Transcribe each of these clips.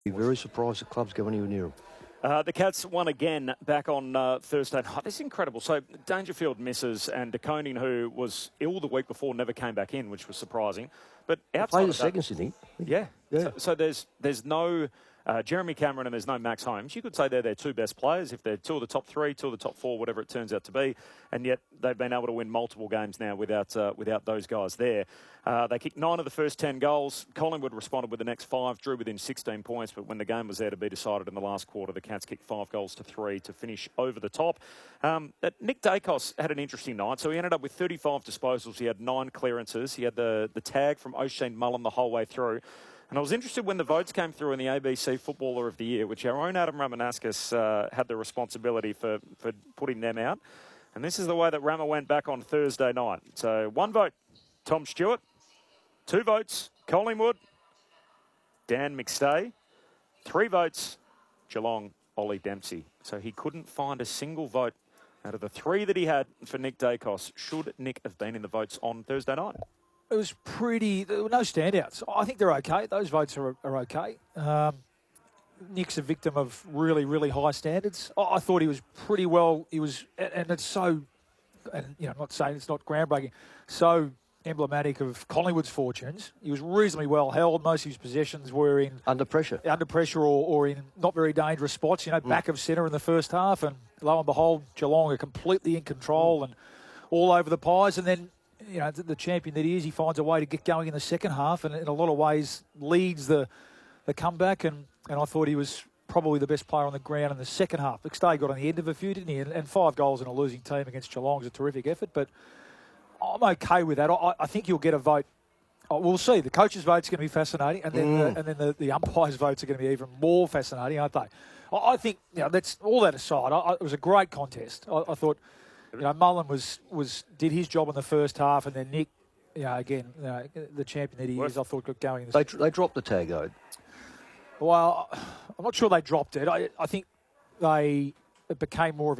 Be very surprised the clubs go anywhere near them. The Cats won again back on Thursday night. This is incredible. So Dangerfield misses, and DeConing, who was ill the week before, never came back in, which was surprising. But outside of that, seconds, didn't he? Yeah. So there's no Jeremy Cameron and there's no Max Holmes. You could say they're their two best players if they're two of the top three, two of the top four, whatever it turns out to be. And yet they've been able to win multiple games now without those guys there. They kicked 9 of the first 10 goals. Collingwood responded with the next 5, drew within 16 points. But when the game was there to be decided in the last quarter, the Cats kicked 5 goals to 3 to finish over the top. Nick Dacos had an interesting night. So he ended up with 35 disposals. He had 9 clearances. He had the tag from Oisin Mullen the whole way through. And I was interested when the votes came through in the ABC Footballer of the Year, which our own Adam Ramanauskas had the responsibility for putting them out. And this is the way that Rama went back on Thursday night. So 1 vote, Tom Stewart. 2 votes, Collingwood, Dan McStay. 3 votes, Geelong, Ollie Dempsey. So he couldn't find a single vote out of the 3 that he had for Nick Dacos. Should Nick have been in the votes on Thursday night? It was pretty... There were no standouts. I think they're okay. Those votes are okay. Nick's a victim of really, really high standards. I thought he was pretty well... He was... And it's so... And, I'm not saying it's not groundbreaking. So emblematic of Collingwood's fortunes. He was reasonably well held. Most of his possessions were in... Under pressure. Or in not very dangerous spots, back of centre in the first half. And lo and behold, Geelong are completely in control and all over the pies. And then... the champion that he is, he finds a way to get going in the second half and in a lot of ways leads the comeback. And I thought he was probably the best player on the ground in the second half. McStay got on the end of a few, didn't he? And 5 goals in a losing team against Geelong is a terrific effort. But I'm okay with that. I think you'll get a vote. We'll see. The coach's vote's going to be fascinating. And then the umpire's votes are going to be even more fascinating, aren't they? I think, that's all that aside. It was a great contest. I thought... Mullen did his job in the first half, and then Nick, the champion that he is, I thought got going. They dropped the tag, though. Well, I'm not sure they dropped it. I think it became more of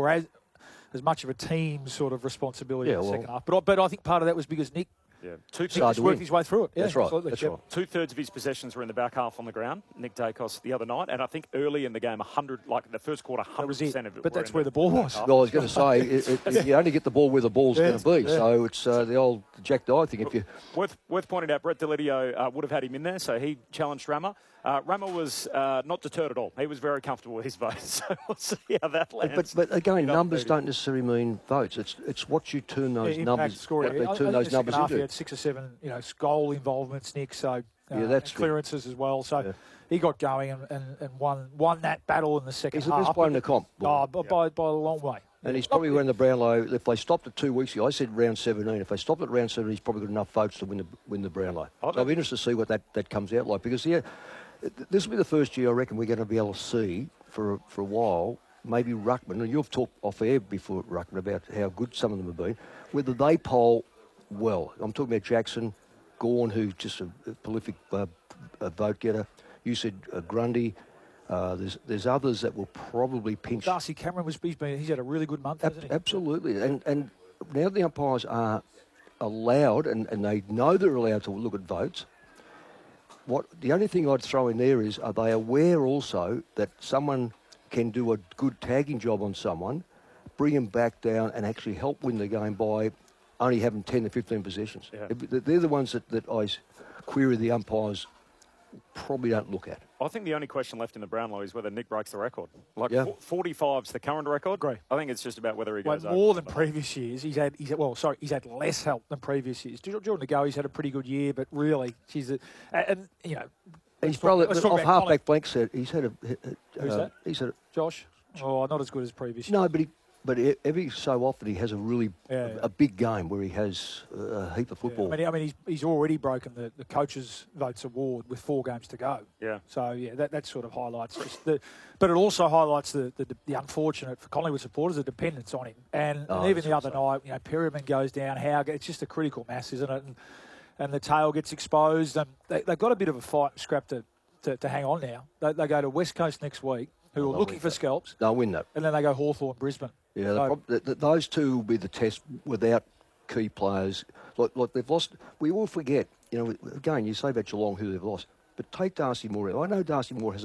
as much of a team sort of responsibility in the second half. But I think part of that was because Nick. Yeah, Nick worked his way through it. Yeah, that's right. Absolutely. That's right. 2/3 of his possessions were in the back half on the ground. Nick Dacos the other night, and I think early in the game, the first quarter, 100% of it. But that's where the ball was. Well, I was going to say, you only get the ball where the ball's going to be. Yeah. So it's the old Jack Dye thing. If you worth pointing out, Brett Delidio would have had him in there, so he challenged Rama. Rama was not deterred at all. He was very comfortable with his vote, so we'll see how that lands. But again, numbers don't necessarily mean votes. It's what you turn those numbers. What they turn those numbers into. He had 6 or 7, goal involvements, Nick. So that's clearances as well. So he got going and won that battle in the second half. He's the best player in the comp. By a long way. And he's probably won the Brownlow. If they stopped it 2 weeks ago, I said round 17. If they stopped at round 17, he's probably got enough votes to win the Brownlow. So I'll be interested to see what that comes out like, because this will be the first year I reckon we're going to be able to see for a while. Maybe Ruckman, and you've talked off air before, Ruckman, about how good some of them have been, whether they poll well. I'm talking about Jackson, Gawn, who's just a prolific vote getter. You said Grundy. There's others that will probably pinch. Darcy Cameron he's had a really good month, hasn't he? Absolutely. And now the umpires are allowed, and they know they're allowed to look at votes. The only thing I'd throw in there is, are they aware also that someone can do a good tagging job on someone, bring him back down and actually help win the game by only having 10 to 15 possessions? Yeah. They're the ones that I query the umpires probably don't look at. I think the only question left in the Brownlow is whether Nick breaks the record. 45's the current record. Great. I think it's just about whether he goes over. More than previous years. He's had less help than previous years. Jordan De Goey, he's had a pretty good year, but really, his brother, off halfback blank said he's had a. Who's that? He's had Josh. Oh, not as good as previous years. No, but every so often he has a really a big game where he has a heap of football. Yeah. I mean, he's already broken the coaches' votes award with 4 games to go. Yeah. So that sort of highlights but it also highlights the unfortunate for Collingwood supporters, the dependence on him. And even the other night, Perryman goes down. Howard, it's just a critical mass, isn't it? And the tail gets exposed, and they've got a bit of a fight and scrap to hang on now. They go to West Coast next week, who are looking for scalps. They'll win that. And then they go Hawthorn, Brisbane. Yeah, those two will be the test without key players. Like they've lost. We all forget, again, you say about Geelong who they've lost. But take Darcy Moore out. I know Darcy Moore has